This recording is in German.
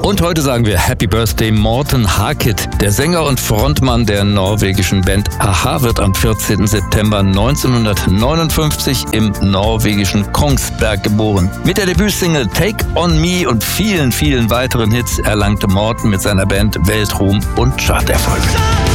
Und heute sagen wir Happy Birthday Morten Harket. Der Sänger und Frontmann der norwegischen Band a-ha wird am 14. September 1959 im norwegischen Kongsberg geboren. Mit der Debütsingle Take On Me und vielen, vielen weiteren Hits erlangte Morten mit seiner Band Weltruhm und Charterfolge.